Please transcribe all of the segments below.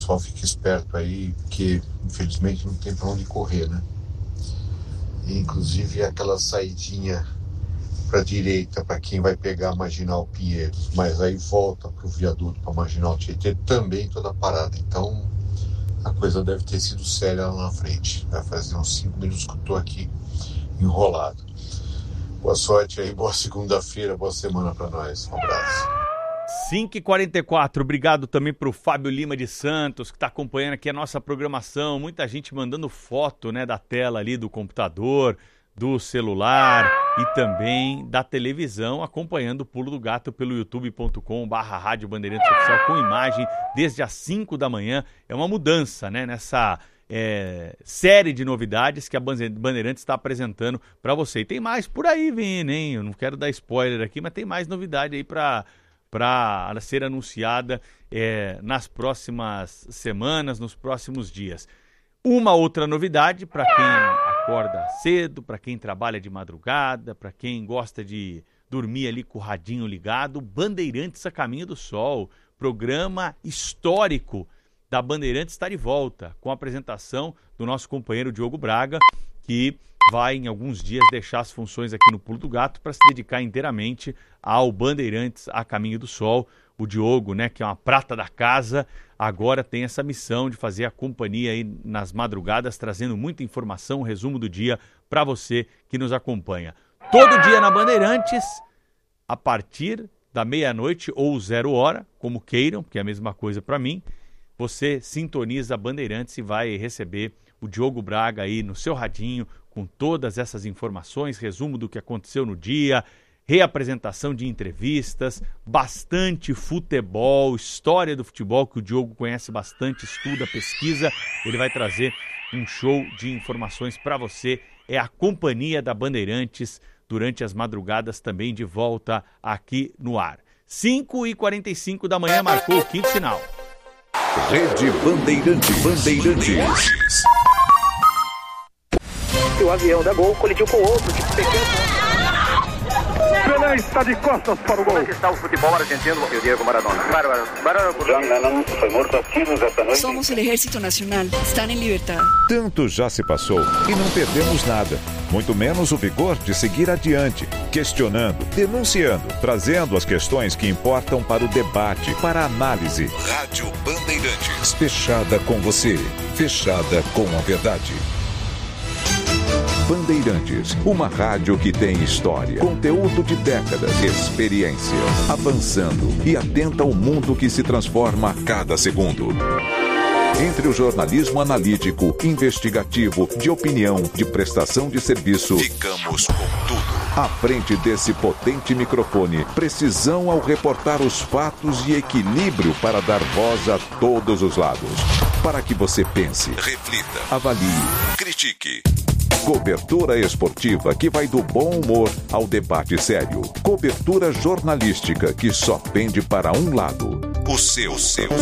pessoal fique esperto aí, porque infelizmente não tem para onde correr, né? E, inclusive aquela saidinha para a direita para quem vai pegar a Marginal Pinheiros, mas aí volta para o viaduto para a Marginal Tietê também toda parada. Então a coisa deve ter sido séria lá na frente. Vai fazer uns 5 minutos que eu estou aqui enrolado. Boa sorte aí, boa segunda-feira, boa semana para nós. Um abraço. 5h44, obrigado também para o Fábio Lima de Santos, que está acompanhando aqui a nossa programação. Muita gente mandando foto, né, da tela ali do computador, do celular e também da televisão, acompanhando o Pulo do Gato pelo youtube.com/Rádio Bandeirantes Oficial com imagem desde as 5 da manhã. É uma mudança, né, nessa série de novidades que a Bandeirantes está apresentando para você. E tem mais por aí vindo, hein? Eu não quero dar spoiler aqui, mas tem mais novidade aí para ser anunciada nas próximas semanas, nos próximos dias. Uma outra novidade para quem acorda cedo, para quem trabalha de madrugada, para quem gosta de dormir ali com o radinho ligado, Bandeirantes a Caminho do Sol, programa histórico da Bandeirantes está de volta, com a apresentação do nosso companheiro Diogo Braga, que vai em alguns dias deixar as funções aqui no Pulo do Gato para se dedicar inteiramente ao Bandeirantes a Caminho do Sol. O Diogo, né, que é uma prata da casa, agora tem essa missão de fazer a companhia aí nas madrugadas, trazendo muita informação, resumo do dia para você que nos acompanha. Todo dia na Bandeirantes, a partir da meia-noite ou 0h, como queiram, porque é a mesma coisa para mim, você sintoniza a Bandeirantes e vai receber o Diogo Braga aí no seu radinho, com todas essas informações, resumo do que aconteceu no dia, reapresentação de entrevistas, bastante futebol, história do futebol, que o Diogo conhece bastante, estuda, pesquisa. Ele vai trazer um show de informações para você. É a companhia da Bandeirantes durante as madrugadas, também de volta aqui no ar. 5h45 da manhã, marcou o quinto sinal. Rede Bandeirantes. O avião da Gol colidiu com outro que pequeno. Pelé está de costas para o gol. Como é que está o futebol argentino e o Diego Maradona? Bárbaro. John Lennon foi morto a tiros esta noite. Somos el Ejército Nacional. Están en libertad. Tanto já se passou e não perdemos nada. Muito menos o vigor de seguir adiante, questionando, denunciando, trazendo as questões que importam para o debate, para a análise. Rádio Bandeirantes. Fechada com você. Fechada com a verdade. Bandeirantes, uma rádio que tem história, conteúdo de décadas, experiência, avançando e atenta ao mundo que se transforma a cada segundo. Entre o jornalismo analítico, investigativo, de opinião, de prestação de serviço, ficamos com tudo. À frente desse potente microfone, precisão ao reportar os fatos e equilíbrio para dar voz a todos os lados. Para que você pense, reflita, avalie, critique. Cobertura esportiva que vai do bom humor ao debate sério. Cobertura jornalística que só pende para um lado. O seu.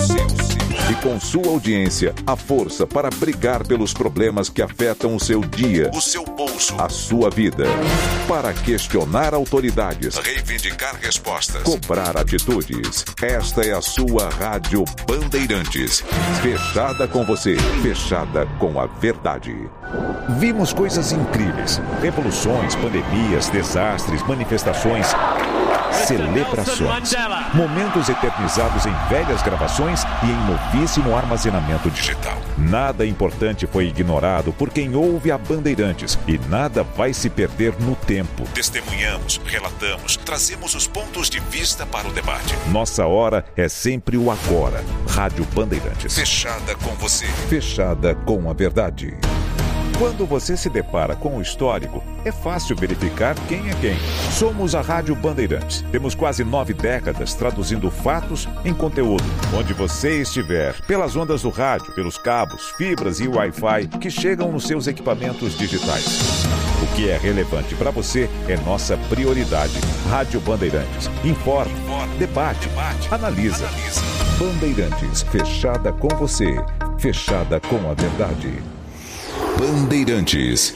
E com sua audiência, a força para brigar pelos problemas que afetam o seu dia, o seu bolso, a sua vida. Para questionar autoridades, reivindicar respostas, cobrar atitudes. Esta é a sua Rádio Bandeirantes. Fechada com você, fechada com a verdade. Vimos coisas incríveis. Revoluções, pandemias, desastres, manifestações, celebrações. Momentos eternizados em velhas gravações e em novíssimo armazenamento digital. Nada importante foi ignorado por quem ouve a Bandeirantes e nada vai se perder no tempo. Testemunhamos, relatamos, trazemos os pontos de vista para o debate. Nossa hora é sempre o agora. Rádio Bandeirantes. Fechada com você. Fechada com a verdade. Quando você se depara com o histórico, é fácil verificar quem é quem. Somos a Rádio Bandeirantes. Temos quase 9 décadas traduzindo fatos em conteúdo. Onde você estiver, pelas ondas do rádio, pelos cabos, fibras e Wi-Fi que chegam nos seus equipamentos digitais. O que é relevante para você é nossa prioridade. Rádio Bandeirantes. Informa, debate, analisa. Bandeirantes, fechada com você, fechada com a verdade. Bandeirantes.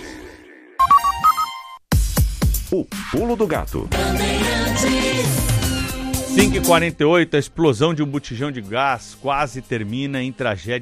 O Pulo do Gato. 5h48, a explosão de um botijão de gás quase termina em tragédia